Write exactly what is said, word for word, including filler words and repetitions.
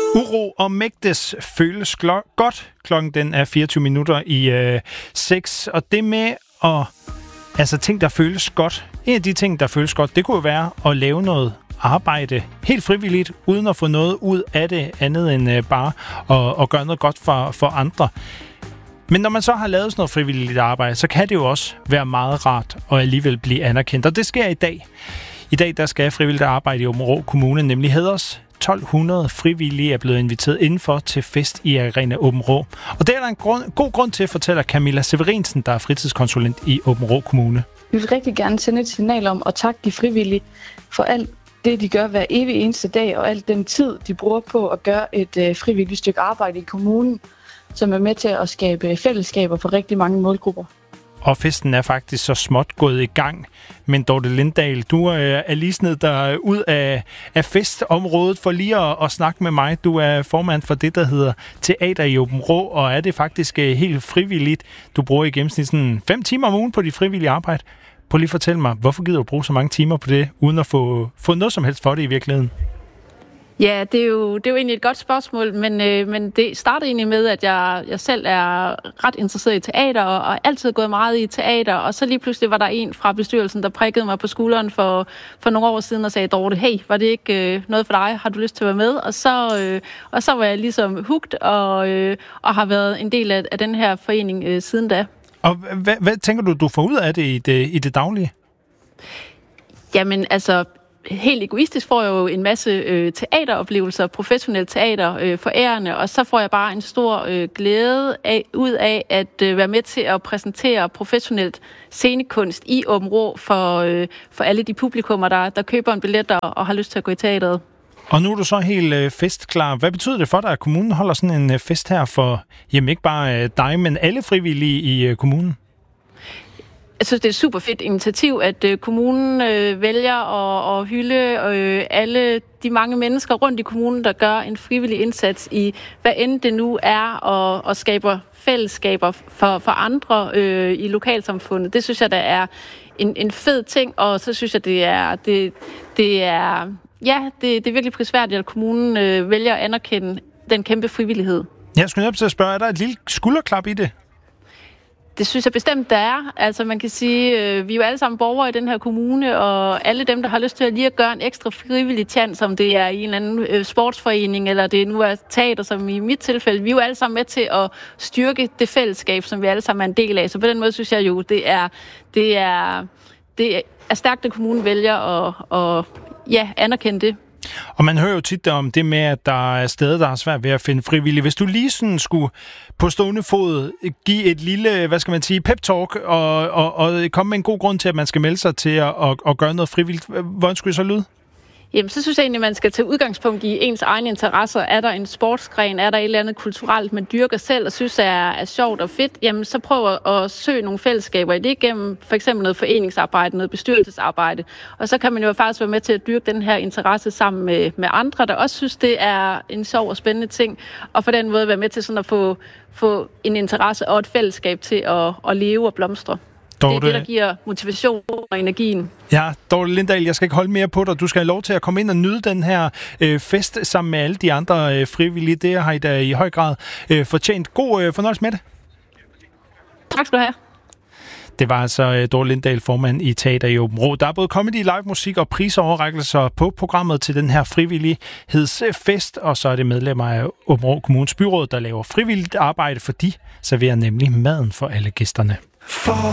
Uro og Mægtes føles glo- godt. Klokken den er fireogtyve minutter i øh, seks. Og det med at... Altså ting, der føles godt. En af de ting, der føles godt, det kunne jo være at lave noget arbejde helt frivilligt, uden at få noget ud af det, andet end øh, bare at, at gøre noget godt for, for andre. Men når man så har lavet sådan noget frivilligt arbejde, så kan det jo også være meget rart at alligevel blive anerkendt. Og det sker i dag. I dag der skal frivilligt arbejde i Aabenraa Kommune, nemlig heders tolv hundrede frivillige er blevet inviteret indenfor til fest i Arena Aabenraa. Og det er der en grund, god grund til, fortæller Camilla Severinsen, der er fritidskonsulent i Aabenraa Kommune. Vi vil rigtig gerne sende et signal om at takke de frivillige for alt det, de gør hver evig eneste dag, og al den tid, de bruger på at gøre et øh, frivilligt stykke arbejde i kommunen, som er med til at skabe fællesskaber for rigtig mange målgrupper. Og festen er faktisk så småt gået i gang. Men Dorte Lindahl, du øh, er lige snedet der ud af, af festområdet for lige at, at snakke med mig. Du er formand for det, der hedder Teater i Aabenraa, og er det faktisk øh, helt frivilligt. Du bruger i gennemsnit sådan fem timer om ugen på dit frivillige arbejde. Prøv lige at fortælle mig, hvorfor gider du bruge så mange timer på det, uden at få, få noget som helst for det i virkeligheden? Ja, det er jo, det er jo egentlig et godt spørgsmål, men, øh, men det startede egentlig med, at jeg, jeg selv er ret interesseret i teater, og, og altid gået meget i teater, og så lige pludselig var der en fra bestyrelsen, der prikkede mig på skulderen for, for nogle år siden og sagde, Dorte, hey, var det ikke øh, noget for dig? Har du lyst til at være med? Og så, øh, og så var jeg ligesom hooked, og, øh, og har været en del af, af den her forening øh, siden da. Og hvad, hvad tænker du, du får ud af det i det, i det daglige? Jamen, altså... Helt egoistisk får jeg jo en masse øh, teateroplevelser, professionelt teater, øh, forærende, og så får jeg bare en stor øh, glæde af, ud af at øh, være med til at præsentere professionelt scenekunst i Aabenraa for, øh, for alle de publikummer, der, der køber en billet og, og har lyst til at gå i teateret. Og nu er du så helt øh, festklar. Hvad betyder det for dig, at kommunen holder sådan en øh, fest her for, jamen ikke bare øh, dig, men alle frivillige i øh, kommunen? Jeg synes, det er et super fedt initiativ, at øh, kommunen øh, vælger at, at hylde øh, alle de mange mennesker rundt i kommunen, der gør en frivillig indsats i, hvad end det nu er, og, og skaber fællesskaber for, for andre øh, i lokalsamfundet. Det synes jeg, der er en, en fed ting, og så synes jeg, det er, det, det er, ja, det, det er virkelig prisværdigt, at kommunen øh, vælger at anerkende den kæmpe frivillighed. Jeg skulle nødt til at spørge, er der et lille skulderklap i det? Det synes jeg bestemt, der er. Altså man kan sige, øh, vi er jo alle sammen borgere i den her kommune, og alle dem, der har lyst til at lige at gøre en ekstra frivillig tjans, om det er i en eller anden øh, sportsforening, eller det nu er teater, som i mit tilfælde, vi er jo alle sammen med til at styrke det fællesskab, som vi alle sammen er en del af. Så på den måde synes jeg jo, det er, det er, det er stærkt, at kommunen vælger at, at ja, anerkende det. Og man hører jo tit om det med, at der er steder, der er svært ved at finde frivillige. Hvis du lige sådan skulle på stående fod give et lille, hvad skal man sige, pep-talk og, og, og komme med en god grund til, at man skal melde sig til at og, og gøre noget frivilligt, hvordan skulle det så lyde? Jamen, så synes jeg egentlig, at man skal tage udgangspunkt i ens egne interesser. Er der en sportsgren? Er der et eller andet kulturelt, man dyrker selv og synes er, er sjovt og fedt? Jamen, så prøv at søge nogle fællesskaber i det gennem for eksempel noget foreningsarbejde, noget bestyrelsesarbejde. Og så kan man jo faktisk være med til at dyrke den her interesse sammen med, med andre, der også synes, det er en sjov og spændende ting. Og på den måde være med til sådan at få, få en interesse og et fællesskab til at, at leve og blomstre. Dorte. Det er det, der giver motivation og energien. Ja, Dorte Lindahl, jeg skal ikke holde mere på dig. Du skal have lov til at komme ind og nyde den her øh, fest sammen med alle de andre øh, frivillige. Det har I da i høj grad øh, fortjent. God øh, fornøjelse med det. Tak skal du have. Det var altså øh, Dorte Lindahl, formand i Teater i Aabenraa. Der er både comedy, live musik og prisoverrækkelser på programmet til den her frivillighedsfest, og så er det medlemmer af Aabenraa Kommunes byråd, der laver frivilligt arbejde, for de serverer nemlig maden for alle gæsterne. For